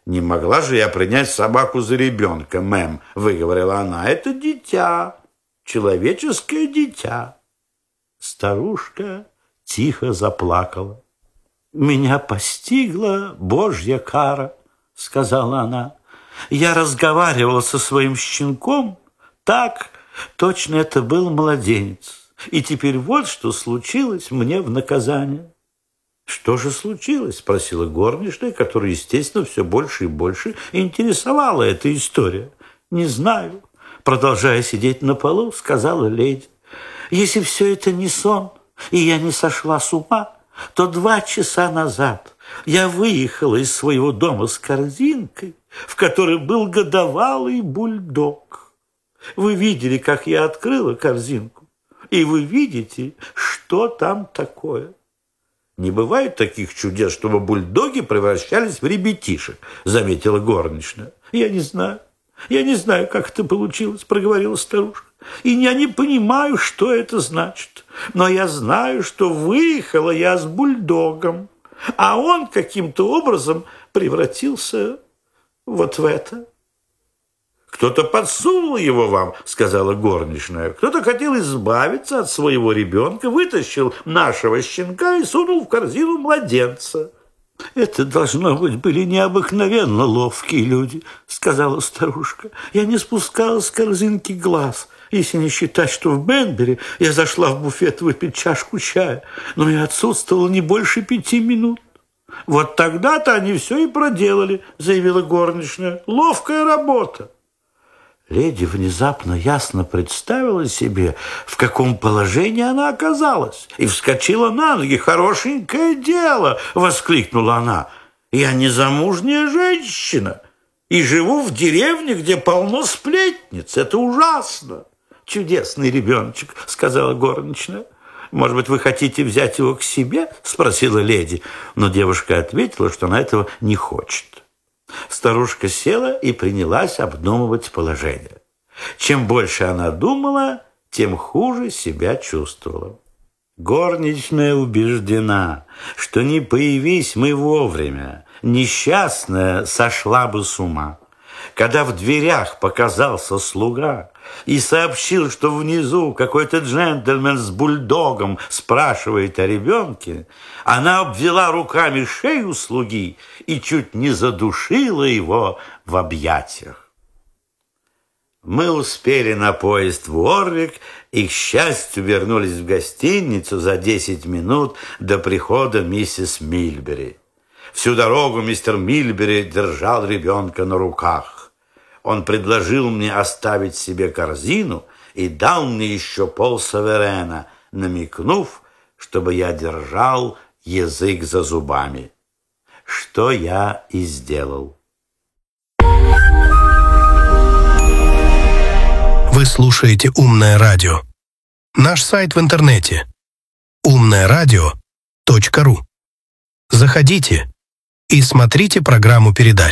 «Не могла же я принять собаку за ребенка, мэм», — выговорила она. «Это дитя, человеческое дитя». Старушка тихо заплакала. «Меня постигла Божья кара», — сказала она. «Я разговаривала со своим щенком так, точно это был младенец. И теперь вот что случилось мне в наказание». «Что же случилось?» – спросила горничная, которая, естественно, все больше и больше интересовала эта история. «Не знаю», – продолжая сидеть на полу, сказала леди. «Если все это не сон, и я не сошла с ума, то 2 часа назад я выехала из своего дома с корзинкой, в которой был годовалый бульдог. Вы видели, как я открыла корзинку, и вы видите, что там такое». «Не бывает таких чудес, чтобы бульдоги превращались в ребятишек», — заметила горничная. «Я не знаю, как это получилось», — проговорила старушка. «И я не понимаю, что это значит. Но я знаю, что выехала я с бульдогом, а он каким-то образом превратился вот в это». «Кто-то подсунул его вам», — сказала горничная. «Кто-то хотел избавиться от своего ребенка, вытащил нашего щенка и сунул в корзину младенца». «Это, должно быть, были необыкновенно ловкие люди», — сказала старушка. «Я не спускала с корзинки глаз, если не считать, что в Бенбери я зашла в буфет выпить чашку чая, но я отсутствовала не больше 5 минут». «Вот тогда-то они все и проделали», — заявила горничная. «Ловкая работа». Леди внезапно ясно представила себе, в каком положении она оказалась, и вскочила на ноги. «Хорошенькое дело!» — воскликнула она. «Я незамужняя женщина и живу в деревне, где полно сплетниц. Это ужасно!» «Чудесный ребеночек!» — сказала горничная. «Может быть, вы хотите взять его к себе?» — спросила леди, но девушка ответила, что она этого не хочет. Старушка села и принялась обдумывать положение. Чем больше она думала, тем хуже себя чувствовала. Горничная убеждена, что не появись мы вовремя, несчастная сошла бы с ума. Когда в дверях показался слуга и сообщил, что внизу какой-то джентльмен с бульдогом спрашивает о ребенке, она обвела руками шею слуги и чуть не задушила его в объятиях. Мы успели на поезд в Уорвик и, к счастью, вернулись в гостиницу за 10 минут до прихода миссис Мильбери. Всю дорогу мистер Мильбери держал ребенка на руках. Он предложил мне оставить себе корзину и дал мне еще полсаверена, намекнув, чтобы я держал язык за зубами. Что я и сделал. Вы слушаете «Умное радио». Наш сайт в интернете умное радио.ру. Заходите и смотрите программу передач.